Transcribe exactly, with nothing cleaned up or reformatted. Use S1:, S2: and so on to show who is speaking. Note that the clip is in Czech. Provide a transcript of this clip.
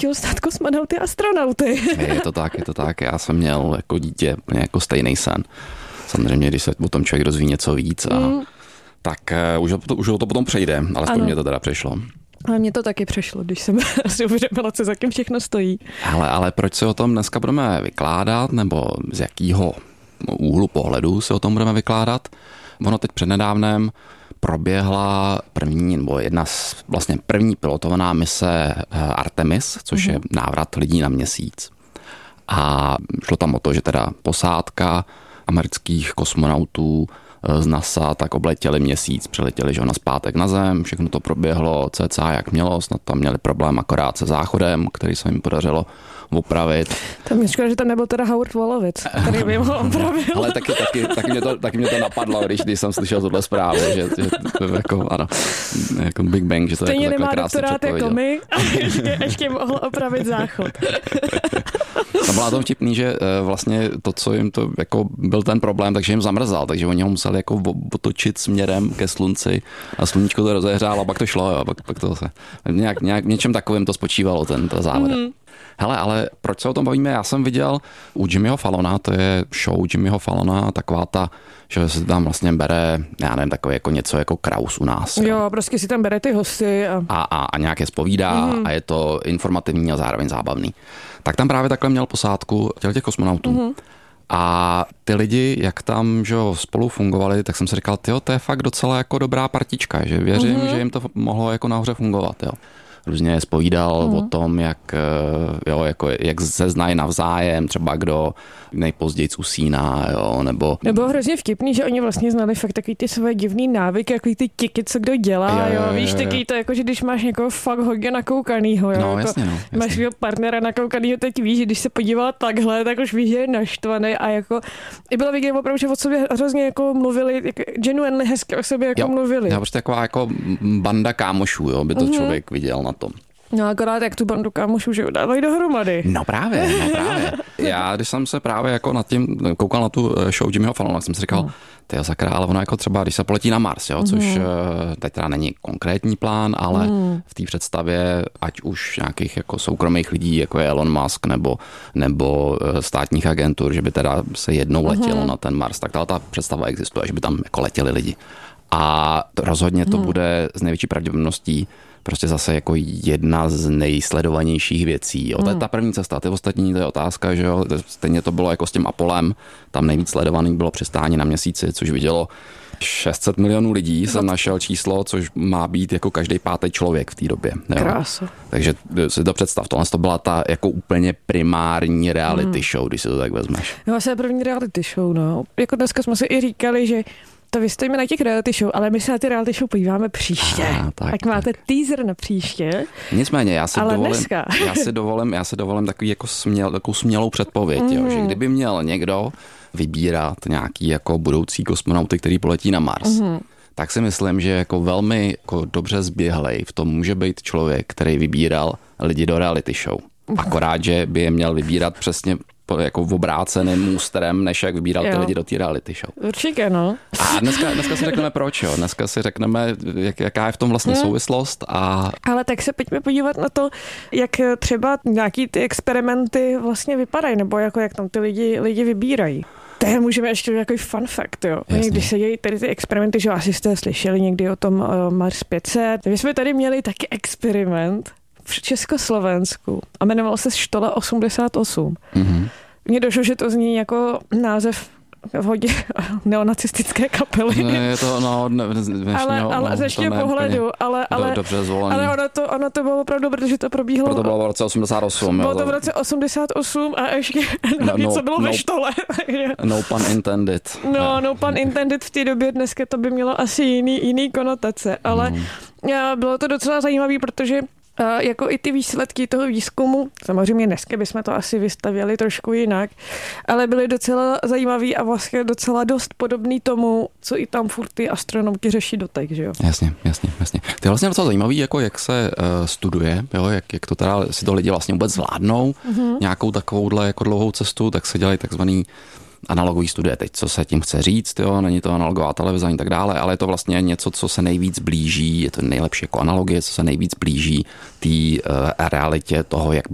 S1: chtěl stát kosmonauty a astronauty.
S2: Je to tak, je to tak. Já jsem měl jako dítě jako stejný sen. Samozřejmě, když se o tom člověk dozví něco víc, a mm. tak uh, už, to, už to potom přejde, alespoň mě to teda přešlo.
S1: Ale mně to taky přešlo, když jsem si uvědomila, co za kým všechno stojí.
S2: Ale, ale proč se o tom dneska budeme vykládat, nebo z jakého úhlu pohledu se o tom budeme vykládat? Ono teď přednedávnem proběhla první, nebo jedna z vlastně první pilotovaná mise Artemis, což mm-hmm. je návrat lidí na měsíc. A šlo tam o to, že teda posádka amerických kosmonautů z NASA tak obletěli měsíc, přiletěli že na zpátek na Zem, všechno to proběhlo cca jak mělo, snad tam měli problém akorát se záchodem, který se jim podařilo opravit.
S1: Tam mě škoda, že tam nebyl teda Howard Wolowitz, který by ho opravil.
S2: Ale taky, taky, taky, mě to, taky mě to napadlo, když, když jsem slyšel tuhle zprávu, že, že jako, ano, jako Big Bang, že to
S1: stejně
S2: jako
S1: nemá
S2: krásně
S1: doktorát jako my a ještě, ještě mohl opravit záchod.
S2: To bylo to vtipný, že vlastně to, co jim to jako byl ten problém, takže jim zamrzal, takže oni ho museli jako otočit směrem ke slunci a sluníčko to rozehřálo a pak to šlo, jo, pak, pak to se nějak, nějak něčem takovým to spočívalo, ten, ta závada. Mm. Hele, ale proč se o tom bavíme? Já jsem viděl u Jimmyho Fallona, to je show Jimmyho Fallona, taková ta, že se tam vlastně bere, já nevím, takové jako něco jako Kraus u nás.
S1: Jo, jo prostě si tam bere ty hosty. A,
S2: a, a, a nějak je zpovídá mm. a je to informativní a zároveň zábavný. Tak tam právě takhle měl posádku těch kosmonautů. Mm. A ty lidi, jak tam že spolu fungovali, tak jsem si říkal, tyjo, to je fakt docela jako dobrá partička, že věřím, mm. že jim to mohlo jako nahoře fungovat, jo. Různě zpovídal mm. o tom, jak, jo, jako, jak se znají navzájem, třeba kdo nejpozději usíná, jo, nebo...
S1: Nebo hrozně vtipný, že oni vlastně znali fakt takový ty své divný návyky, takový ty tiky, co kdo dělá, jo, jo, jo víš, jo, jo. Taky to jako, že když máš někoho fakt hodně nakoukanýho, jo,
S2: no,
S1: jako,
S2: jasně, no, jasně.
S1: máš svého partnera nakoukanýho, teď víš, že když se podívala takhle, tak už víš, že je naštvaný a jako, i bylo vidět opravdu, že o sobě hrozně jako mluvili, jako, genuinely hezky o sobě jako
S2: jo,
S1: mluvili.
S2: Jo, prostě taková jako banda kámošů, jo, by to mm-hmm. člověk viděl na tom.
S1: No akorát jak tu bandu kámošů, že dávají dohromady.
S2: No právě, no právě. Já, když jsem se právě jako nad tím koukal na tu show Jimmyho Fallona, jsem si říkal, no. tyjo sakra, ale ono jako třeba, když se poletí na Mars, jo, což mm. teď teda není konkrétní plán, ale mm. v té představě, ať už nějakých jako soukromých lidí, jako je Elon Musk, nebo, nebo státních agentur, že by teda se jednou letělo mm. na ten Mars, tak ta představa existuje, že by tam jako letěli lidi. A to rozhodně to mm. bude z největší pravděpodobností prostě zase jako jedna z nejsledovanějších věcí. Jo. To je ta první cesta, ty ostatní, to je otázka, že jo, stejně to bylo jako s tím Apolem, tam nejvíc sledovaný bylo přistání na Měsíci, což vidělo šest set milionů lidí, jsem našel číslo, což má být jako každý pátý člověk v té době. Jo.
S1: Krása.
S2: Takže si to představ, tohle to byla ta jako úplně primární reality mm. show, když si to tak vezmeš.
S1: No vlastně první reality show, no. Jako dneska jsme si i říkali, že to vy stojíme na těch reality show, ale my se na ty reality show podíváme příště. A, tak, tak máte tak. teaser na příště.
S2: Nicméně, já si
S1: ale
S2: dovolím,
S1: dneska.
S2: já si dovolím, já si dovolím takový jako směl, takovou smělou předpověď, mm. jo, že kdyby měl někdo vybírat nějaký jako budoucí kosmonauty, který poletí na Mars, mm. tak si myslím, že jako velmi jako dobře zběhlej v tom může být člověk, který vybíral lidi do reality show. Akorát, že by je měl vybírat přesně jako v obráceným můstrem, než jak vybíral jo. ty lidi do té reality show.
S1: Určitě, no.
S2: A dneska, dneska si řekneme proč, jo. Dneska si řekneme, jak, jaká je v tom vlastně hmm. souvislost. A...
S1: Ale tak se pojďme podívat na to, jak třeba nějaký ty experimenty vlastně vypadají, nebo jako jak tam ty lidi, lidi vybírají. To můžeme ještě nějaký fun fact, jo. Jasně. Když se dějí tady ty experimenty, že asi jste slyšeli někdy o tom uh, Mars pět set. My jsme tady měli taky experiment v Československu a jmenoval se Štola osmdesát osm. Mm-hmm. Mně došlo, že to zní jako název hodně neonacistické kapely.
S2: Ne, je to no, ne, dnešního,
S1: ale, ale
S2: no,
S1: z dnešního pohledu, ale, ale,
S2: dobře zvolený.
S1: Ale ono to, ono to bylo opravdu, protože to probíhlo.
S2: Proto bylo v roce osmdesát osm.
S1: Bylo
S2: jo,
S1: to v roce osmdesát osm a ještě
S2: no,
S1: něco
S2: no,
S1: bylo
S2: no,
S1: ve Štole.
S2: No pun intended.
S1: No, no pun intended v té době, dneska to by mělo asi jiný, jiný konotace, ale mm. bylo to docela zajímavé, protože Uh, jako i ty výsledky toho výzkumu, samozřejmě dneska bychom to asi vystavěli trošku jinak, ale byly docela zajímavý a vlastně docela dost podobný tomu, co i tam furt ty astronomky řeší dotek, že jo?
S2: Jasně, jasně, jasně. To je vlastně docela zajímavý, jako jak se uh, studuje, jo, jak, jak to teda si to lidi vlastně vůbec zvládnou, mm-hmm. nějakou takovouhle jako dlouhou cestu, tak se dělají takzvaný analogový studie. Teď, co se tím chce říct, jo, není to analogová televize ani tak dále, ale je to vlastně něco, co se nejvíc blíží, je to nejlepší jako analogie, co se nejvíc blíží té uh, realitě toho, jak